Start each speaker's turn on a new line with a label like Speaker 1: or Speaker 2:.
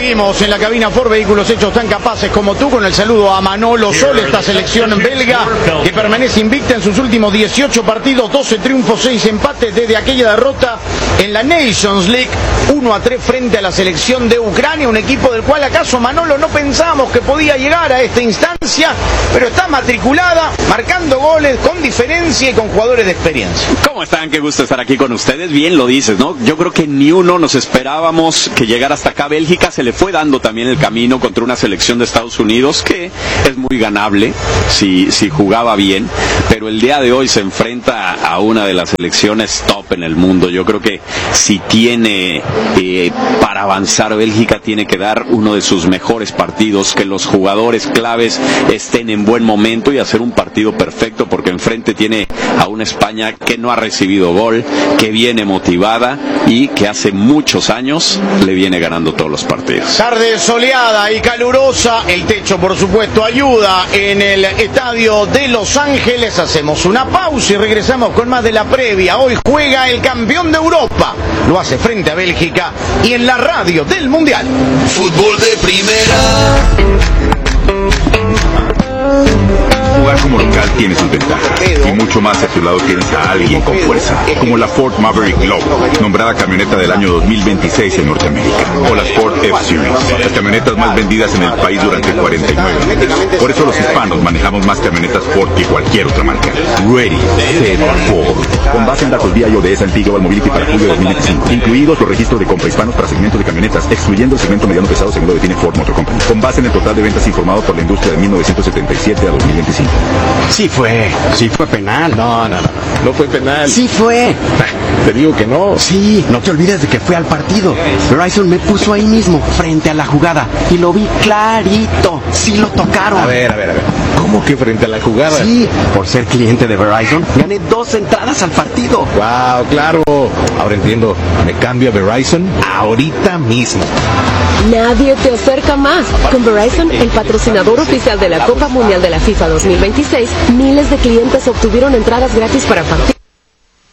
Speaker 1: Seguimos en la cabina Ford, vehículos hechos tan capaces como tú, con el saludo a Manolo Sol, esta selección belga que permanece invicta en sus últimos 18 partidos, 12 triunfos, 6 empates desde aquella derrota en la Nations League, 1-3 frente a la selección de Ucrania, un equipo del cual acaso Manolo no pensábamos que podía llegar a esta instancia, pero está matriculada, marcando goles con diferencia y con jugadores de experiencia.
Speaker 2: ¿Cómo están? Qué gusto estar aquí con ustedes. Bien lo dices, ¿no? Yo creo que ni uno nos esperábamos que llegara hasta acá. Bélgica se le fue dando también el camino contra una selección de Estados Unidos que es muy ganable si jugaba bien, pero el día de hoy se enfrenta a una de las selecciones top en el mundo. Yo creo que si tiene para avanzar Bélgica, tiene que dar uno de sus mejores partidos, que los jugadores claves estén en buen momento y hacer un partido perfecto, porque enfrente tiene a una España que no ha recibido gol, que viene motivada y que hace muchos años le viene ganando todos los partidos.
Speaker 1: Tarde soleada y calurosa, el techo por supuesto ayuda en el estadio de Los Ángeles. Hacemos una pausa y regresamos con más de la previa. Hoy juega el campeón de Europa, lo hace frente a Bélgica y en la radio del Mundial.
Speaker 3: Fútbol de primera.
Speaker 4: Jugar como local tiene sus ventajas, y mucho más si a tu lado tienes a alguien con fuerza, como la Ford Maverick Globe, nombrada camioneta del año 2026 en Norteamérica, o las Ford F-Series, las camionetas más vendidas en el país durante 49 años. Por eso los hispanos manejamos más camionetas Ford que cualquier otra marca. Ready, set, Ford. Con base en datos VIO de S&P Global Mobility para julio de 2025, incluidos los registros de compra hispanos para segmentos de camionetas, excluyendo el segmento mediano pesado según lo define Ford Motor Company, con base en el total de ventas informado por la industria de 1977 a 2025.
Speaker 5: Sí fue penal.
Speaker 6: No fue penal.
Speaker 5: Sí fue.
Speaker 6: Te digo que no.
Speaker 5: Sí, no te olvides de que fue al partido. Verizon me puso ahí mismo, frente a la jugada, y lo vi clarito. Sí lo tocaron.
Speaker 6: A ver. ¿Cómo que frente a la jugada?
Speaker 5: Sí, por ser cliente de Verizon, gané 2 entradas al partido.
Speaker 6: Wow, claro. Ahora entiendo. Me cambio a Verizon ahorita mismo.
Speaker 7: Nadie te acerca más. Con Verizon, el patrocinador oficial de la Copa Mundial de la FIFA 2026, miles de clientes obtuvieron entradas gratis para partidos